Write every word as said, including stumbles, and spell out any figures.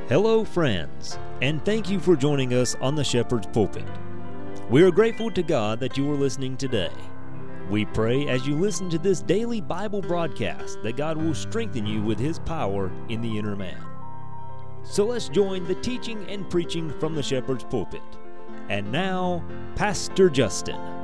Hello, friends, and thank you for joining us on the Shepherd's Pulpit. We are grateful to God that you are listening today. We pray as you listen to this daily Bible broadcast that God will strengthen you with His power in the inner man. So let's join the teaching and preaching from the Shepherd's Pulpit. And now, Pastor Justin.